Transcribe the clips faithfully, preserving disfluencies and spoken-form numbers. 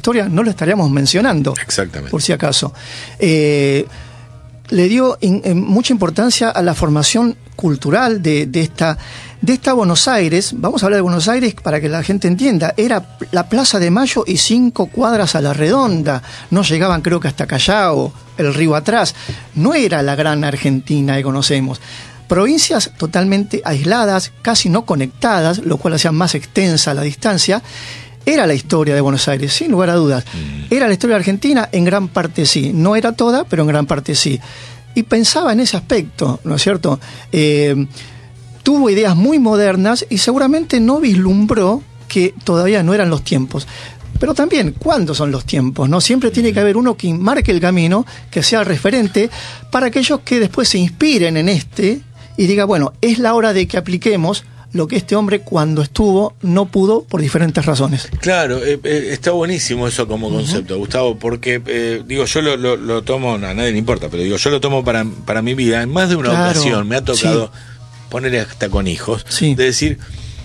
historia no lo estaríamos mencionando. Exactamente. Por si acaso. Eh, le dio in, in, mucha importancia a la formación cultural de, de, esta, de esta Buenos Aires. Vamos a hablar de Buenos Aires para que la gente entienda. Era la Plaza de Mayo y cinco cuadras a la redonda. No llegaban, creo que hasta Callao, el río atrás. No era la gran Argentina que conocemos. Provincias totalmente aisladas, casi no conectadas, lo cual hacía más extensa la distancia. Era la historia de Buenos Aires, sin lugar a dudas. Era la historia de Argentina, en gran parte sí. No era toda, pero en gran parte sí. Y pensaba en ese aspecto, ¿no es cierto? Eh, tuvo ideas muy modernas y seguramente no vislumbró que todavía no eran los tiempos. Pero también, ¿cuándo son los tiempos? ¿No? Siempre tiene que haber uno que marque el camino, que sea el referente, para aquellos que después se inspiren en este y diga, bueno, es la hora de que apliquemos lo que este hombre cuando estuvo no pudo por diferentes razones. Claro, eh, eh, está buenísimo eso como concepto, uh-huh. Gustavo, porque eh, digo, yo lo, lo, lo tomo, a nadie le importa, pero digo, yo lo tomo para, para mi vida. En más de una claro, ocasión me ha tocado sí. ponerle hasta con hijos, sí. de decir,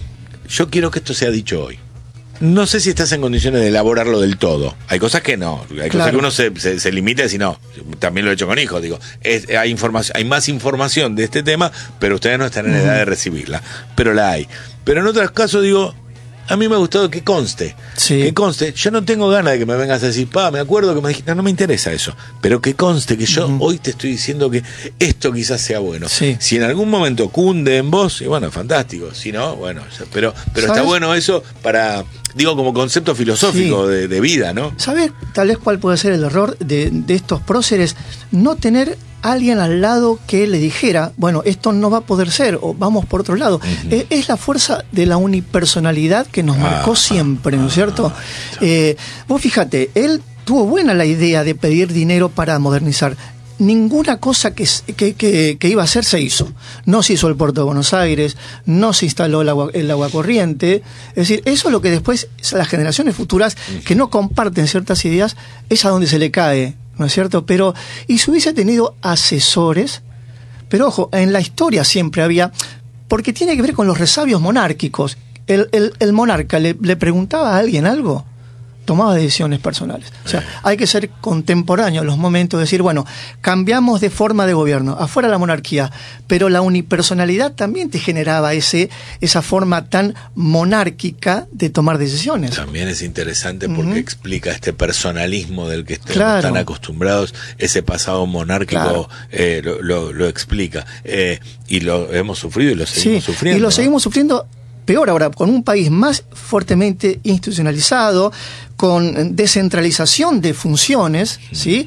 yo quiero que esto sea dicho hoy. No sé si estás en condiciones de elaborarlo del todo. Hay cosas que no. Hay claro. cosas que uno se, se, se limita a decir, no, también lo he hecho con hijos. Digo, es, hay información, hay más información de este tema, pero ustedes no están en edad de recibirla. Pero la hay. Pero en otros casos, digo, a mí me ha gustado que conste. Sí. Que conste. Yo no tengo ganas de que me vengas a decir, pa, me acuerdo que me dijiste, no, no me interesa eso. Pero que conste que yo uh-huh. hoy te estoy diciendo que esto quizás sea bueno. Sí. Si en algún momento cunde en vos, y bueno, fantástico. Si no, bueno, pero, pero está bueno eso para... Digo, como concepto filosófico sí. de, de vida, ¿no? ¿Sabes tal vez cuál puede ser el error de, de estos próceres? No tener a alguien al lado que le dijera, bueno, esto no va a poder ser, o vamos por otro lado. Uh-huh. Eh, es la fuerza de la unipersonalidad que nos ah, marcó siempre, ¿no es cierto? Ah, eh, vos fíjate, él tuvo buena la idea de pedir dinero para modernizar. Ninguna cosa que, que, que, que iba a hacer se hizo. No se hizo el puerto de Buenos Aires, no se instaló el agua, el agua corriente. Es decir, eso es lo que después las generaciones futuras que no comparten ciertas ideas, es a donde se le cae, ¿no es cierto? Pero, y si hubiese tenido asesores, pero ojo, en la historia siempre había, porque tiene que ver con los resabios monárquicos. El, el, el monarca le, le preguntaba a alguien algo, tomaba decisiones personales. O sea, hay que ser contemporáneo en los momentos de decir, bueno, cambiamos de forma de gobierno, afuera la monarquía, pero la unipersonalidad también te generaba ese esa forma tan monárquica de tomar decisiones. También es interesante porque uh-huh. explica este personalismo del que estamos claro. tan acostumbrados, ese pasado monárquico claro. eh, lo, lo, lo explica. Eh, y lo hemos sufrido y lo seguimos sí, sufriendo. Y lo ¿no? seguimos sufriendo peor ahora, con un país más fuertemente institucionalizado, con descentralización de funciones, ¿sí?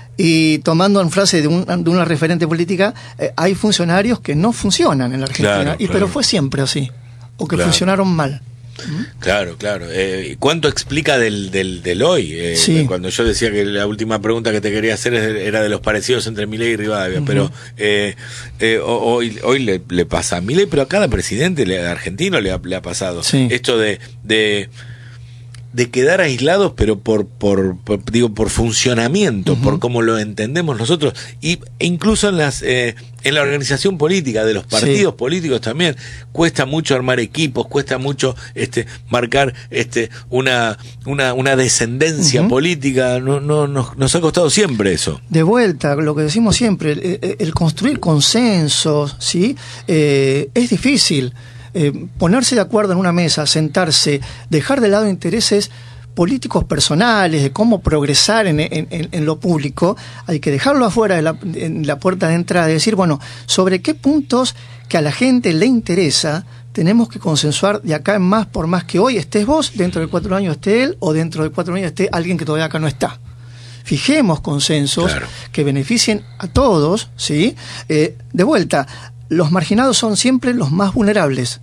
Y tomando en frase de, un, de una referente política, eh, hay funcionarios que no funcionan en la Argentina, claro, y, claro. pero fue siempre así, o que claro. funcionaron mal. Claro, claro. Eh, ¿Cuánto explica del, del, del hoy? Eh, sí. Cuando yo decía que la última pregunta que te quería hacer era de los parecidos entre Milei y Rivadavia, uh-huh. pero eh, eh, hoy, hoy le, le pasa a Milei, pero a cada presidente le, argentino le ha, le ha pasado. Sí. Esto de... de de quedar aislados, pero por, por, por digo, por funcionamiento, uh-huh. por cómo lo entendemos nosotros, y e incluso en las eh, en la organización política de los partidos sí. políticos también cuesta mucho armar equipos, cuesta mucho este marcar este una una una descendencia uh-huh. política, no no nos, nos ha costado siempre eso. De vuelta, lo que decimos siempre, el, el construir consensos, ¿sí? Eh, es difícil. Eh, ponerse de acuerdo en una mesa, sentarse, dejar de lado intereses políticos personales, de cómo progresar en, en, en lo público, hay que dejarlo afuera de la, en la puerta de entrada y decir, bueno, sobre qué puntos que a la gente le interesa tenemos que consensuar de acá en más, por más que hoy estés vos, dentro de cuatro años esté él, o dentro de cuatro años esté alguien que todavía acá no está. Fijemos consensos claro. que beneficien a todos, ¿sí? Eh, de vuelta, los marginados son siempre los más vulnerables.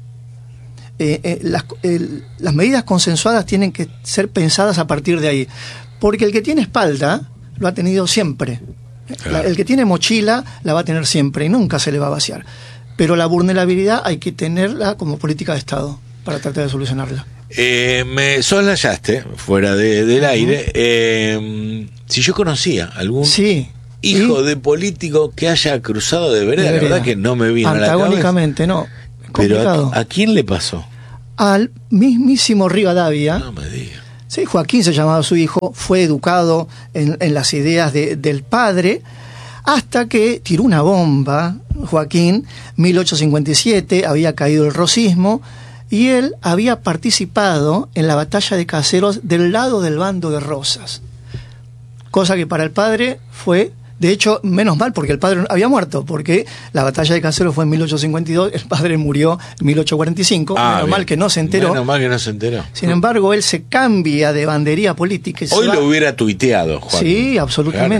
Eh, eh, las, eh, las medidas consensuadas tienen que ser pensadas a partir de ahí. Porque el que tiene espalda lo ha tenido siempre. Claro. La, el que tiene mochila la va a tener siempre y nunca se le va a vaciar. Pero la vulnerabilidad hay que tenerla como política de Estado para tratar de solucionarla. Eh, me soslayaste fuera de, del uh-huh. aire. Eh, si yo conocía algún... Sí. Hijo ¿Y? de político que haya cruzado de vereda, de vereda. La verdad que no me vino a la cabeza. Antagónicamente, no. Complicado. Pero ¿a, ¿a quién le pasó? Al mismísimo Rivadavia. No me digas. Sí, Joaquín se llamaba su hijo, fue educado en, en las ideas de, del padre, hasta que tiró una bomba, Joaquín, mil ochocientos cincuenta y siete, había caído el rosismo, y él había participado en la batalla de Caseros del lado del bando de Rosas. Cosa que para el padre fue, de hecho, menos mal, porque el padre había muerto, porque la batalla de Caseros fue en mil ochocientos cincuenta y dos, el padre murió en mil ochocientos cuarenta y cinco, ah, menos bien. mal que no se enteró. Menos mal que no se enteró. Sin embargo, él se cambia de bandería política. Y Hoy se va... lo hubiera tuiteado, Juan. Sí, absolutamente. Claro.